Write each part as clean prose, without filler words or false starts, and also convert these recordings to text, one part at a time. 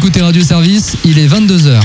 écoutez Radio Service, il est 22h.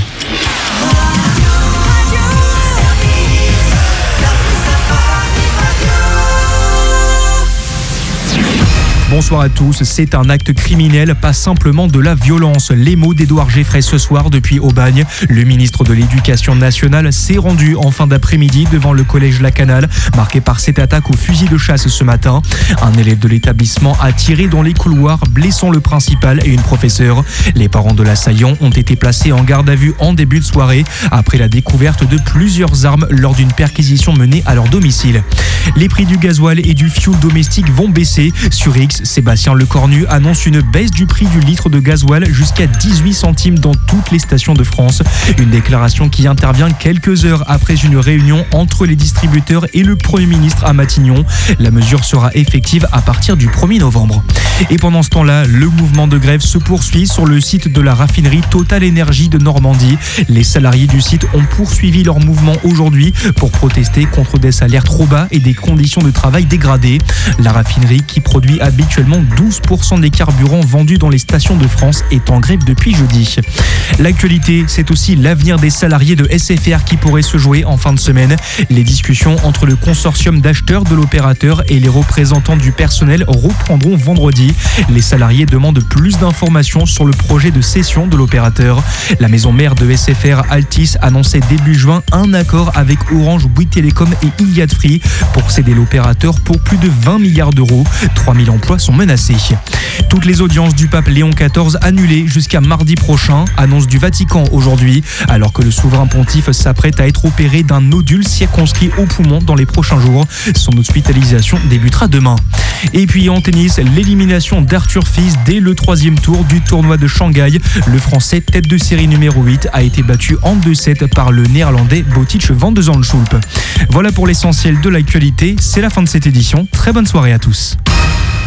Bonsoir à tous, c'est un acte criminel, pas simplement de la violence. Les mots d'Édouard Geffray ce soir depuis Aubagne. Le ministre de l'Éducation nationale s'est rendu en fin d'après-midi devant le collège Lacanal, marqué par cette attaque au fusil de chasse ce matin. Un élève de l'établissement a tiré dans les couloirs, blessant le principal et une professeure. Les parents de l'assaillant ont été placés en garde à vue en début de soirée, après la découverte de plusieurs armes lors d'une perquisition menée à leur domicile. Les prix du gasoil et du fioul domestique vont baisser. Sur X, Sébastien Lecornu annonce une baisse du prix du litre de gasoil jusqu'à 18 centimes dans toutes les stations de France. Une déclaration qui intervient quelques heures après une réunion entre les distributeurs et le Premier ministre à Matignon. La mesure sera effective à partir du 1er novembre. Et pendant ce temps-là, le mouvement de grève se poursuit sur le site de la raffinerie Total Énergie de Normandie. Les salariés du site ont poursuivi leur mouvement aujourd'hui pour protester contre des salaires trop bas et des conditions de travail dégradées. La raffinerie, qui produit habituellement 12% des carburants vendus dans les stations de France, est en grève depuis jeudi. L'actualité, c'est aussi l'avenir des salariés de SFR qui pourrait se jouer en fin de semaine. Les discussions entre le consortium d'acheteurs de l'opérateur et les représentants du personnel reprendront vendredi. Les salariés demandent plus d'informations sur le projet de cession de l'opérateur. La maison mère de SFR, Altis, annonçait début juin un accord avec Orange, Bouygues Télécom et Iliad Free pour céder l'opérateur pour plus de 20 milliards d'euros. 3000 emplois sont menacés. Toutes les audiences du pape Léon XIV annulées jusqu'à mardi prochain, annonce du Vatican aujourd'hui, alors que le souverain pontife s'apprête à être opéré d'un nodule circonscrit au poumon dans les prochains jours. Son hospitalisation débutera demain. Et puis en tennis, l'élimination d'Arthur Fils dès le 3e tour du tournoi de Shanghai. Le Français, tête de série numéro 8, a été battu en 2-7 par le Néerlandais Botic van de Zandschulp. Voilà pour l'essentiel de l'actualité, c'est la fin de cette édition. Très bonne soirée à tous.